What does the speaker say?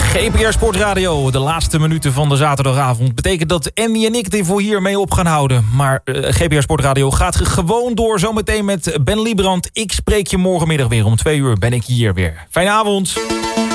GPR Sportradio, de laatste minuten van de zaterdagavond. Betekent dat Andy en ik het voor hiermee op gaan houden. Maar GPR Sportradio gaat gewoon door. Zometeen met Ben Liebrand. Ik spreek je morgenmiddag weer om 2 uur ben ik hier weer. Fijne avond.